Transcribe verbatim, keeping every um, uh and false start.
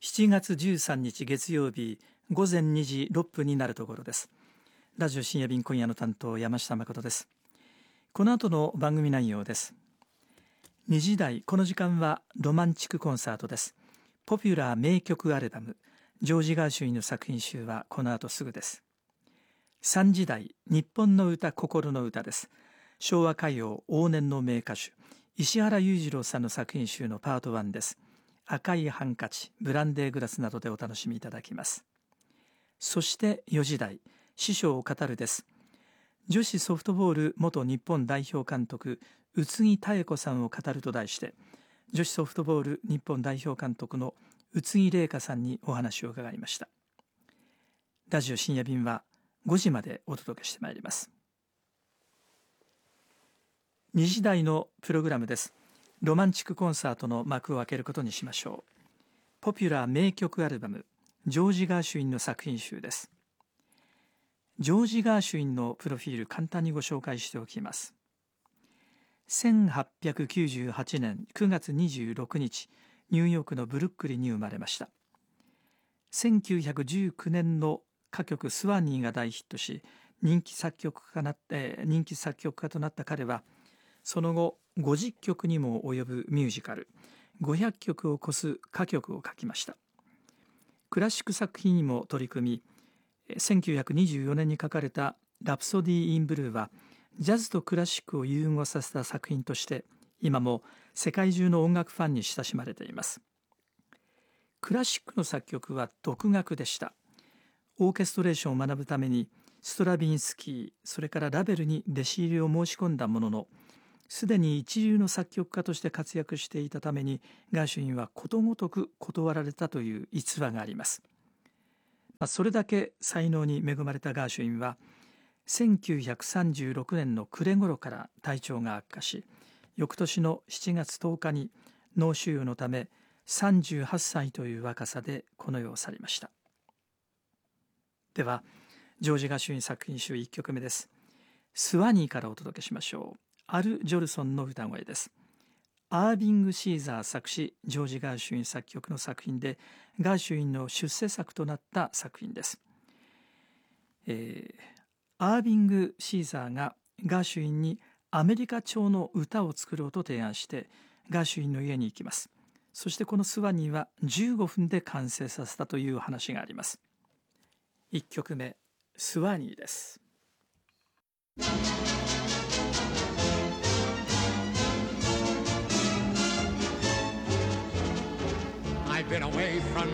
しちがつじゅうさんにち月曜日ごぜんにじろっぷんになるところです。ラジオ深夜便、今夜の担当山下誠です。この後の番組内容です。にじ台、この時間はロマンチックコンサートです。ポピュラー名曲アルバムジョージ・ガーシュウィンの作品集はこの後すぐです。さんじ台、日本の歌心の歌です。昭和歌謡往年の名歌手石原裕次郎さんの作品集のパートワンです。赤いハンカチ、ブランデーグラスなどでお楽しみいただきます。そしてよじ台、師匠を語るです。女子ソフトボール元日本代表監督宇津木妙子さんを語ると題して、女子ソフトボール日本代表監督の宇津木麗華さんにお話を伺いました。ラジオ深夜便はごじまでお届けしてまいります。にじ台のプログラムです。ロマンチックコンサートの幕を開けることにしましょう。ポピュラー名曲アルバムジョージ・ガーシュウィンの作品集です。ジョージ・ガーシュウィンのプロフィール、簡単にご紹介しておきます。せんはっぴゃくきゅうじゅうはちねんくがつにじゅうろくにち、ニューヨークのブルックリンに生まれました。せんきゅうひゃくじゅうきゅうねんの歌曲スワニーが大ヒットし、人気作曲家なって、人気作曲家となった彼は、その後ごじゅっきょくにも及ぶミュージカル、ごひゃっきょくを超す歌曲を書きました。クラシック作品にも取り組み、せんきゅうひゃくにじゅうよねんに書かれたラプソディー・イン・ブルーはジャズとクラシックを融合させた作品として今も世界中の音楽ファンに親しまれています。クラシックの作曲は独学でした。オーケストレーションを学ぶためにストラビンスキー、それからラベルに弟子入りを申し込んだものの、すでに一流の作曲家として活躍していたためにガーシュウィンはことごとく断られたという逸話があります。それだけ才能に恵まれたガーシュウィンはせんきゅうひゃくさんじゅうろくねんの暮れ頃から体調が悪化し、翌年のしちがつとおかに脳腫瘍のためさんじゅうはっさいという若さでこの世を去りました。ではジョージ・ガーシュウィン作品集いっきょくめです。スワニーからお届けしましょう。アル・ジョルソンの歌声です。アービング・シーザー作詞、ジョージ・ガーシュウィン作曲の作品で、ガーシュウィンの出世作となった作品です。えー、アービング・シーザーがガーシュウィンにアメリカ調の歌を作ろうと提案してガーシュウィンの家に行きます。そしてこのスワニーはじゅうごふんで完成させたという話があります。いっきょくめ、スワニーです。 I've been away from